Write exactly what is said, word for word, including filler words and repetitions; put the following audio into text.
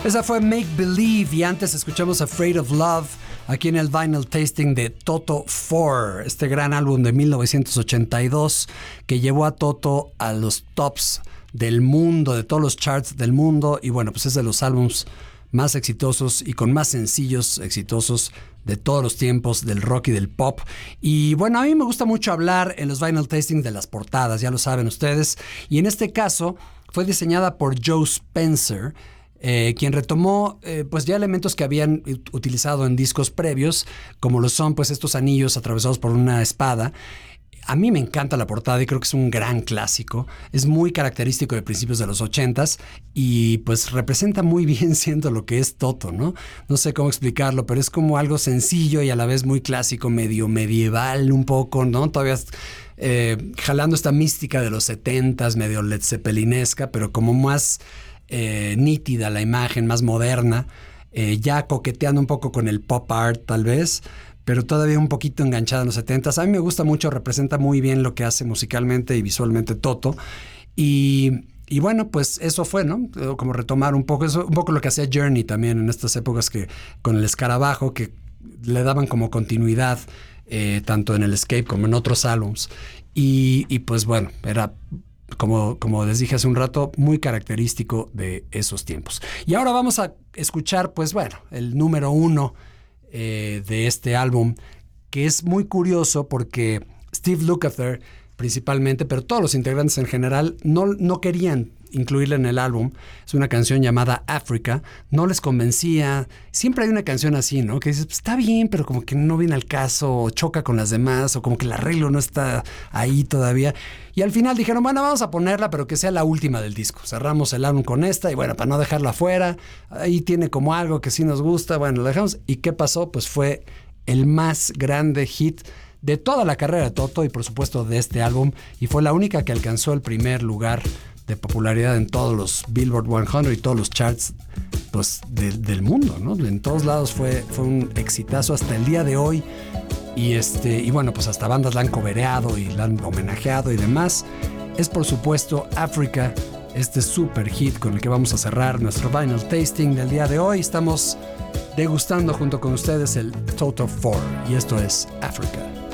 Esa fue Make Believe y antes escuchamos Afraid of Love aquí en el Vinyl Tasting de Toto four, este gran álbum de mil novecientos ochenta y dos que llevó a Toto a los tops del mundo, de todos los charts del mundo, y bueno, pues es de los álbums más exitosos y con más sencillos exitosos de todos los tiempos del rock y del pop. Y bueno, a mí me gusta mucho hablar en los Vinyl Tasting de las portadas, ya lo saben ustedes, y en este caso fue diseñada por Joe Spencer, Eh, quien retomó eh, pues ya elementos que habían utilizado en discos previos, como lo son pues estos anillos atravesados por una espada. A mí me encanta la portada y creo que es un gran clásico. Es muy característico de principios de los ochentas y pues representa muy bien siendo lo que es Toto, ¿no? No sé cómo explicarlo, pero es como algo sencillo y a la vez muy clásico, medio medieval un poco, ¿no? Todavía eh, jalando esta mística de los setentas, medio Led Zeppelinesca, pero como más Eh, nítida la imagen, más moderna, eh, ya coqueteando un poco con el pop art tal vez, pero todavía un poquito enganchada en los setentas. A mí me gusta mucho, representa muy bien lo que hace musicalmente y visualmente Toto. Y, y bueno, pues eso fue, ¿no? Como retomar un poco, eso, un poco lo que hacía Journey también en estas épocas, que con el escarabajo, que le daban como continuidad eh, tanto en el Escape como en otros álbums. Y, y pues bueno, era... Como, como les dije hace un rato, muy característico de esos tiempos. Y ahora vamos a escuchar, pues bueno, el número uno eh, de este álbum, que es muy curioso porque Steve Lukather principalmente, pero todos los integrantes en general, no, no querían incluirla en el álbum. Es una canción llamada Africa, no les convencía. Siempre hay una canción así, ¿no? Que dices, pues está bien, pero como que no viene al caso, o choca con las demás, o como que el arreglo no está ahí todavía. Y al final dijeron, bueno, vamos a ponerla, pero que sea la última del disco. Cerramos el álbum con esta, y bueno, para no dejarla afuera, ahí tiene como algo que sí nos gusta, bueno, lo dejamos. ¿Y qué pasó? Pues fue el más grande hit de toda la carrera de Toto y por supuesto de este álbum, y fue la única que alcanzó el primer lugar de popularidad en todos los Billboard cien y todos los charts pues, de, del mundo, ¿no? En todos lados fue, fue un exitazo hasta el día de hoy. Y, este, y bueno, pues hasta bandas la han cobereado y la han homenajeado y demás. Es por supuesto Africa, este super hit con el que vamos a cerrar nuestro Vinyl Tasting del día de hoy. Estamos degustando junto con ustedes el Toto four y esto es Africa.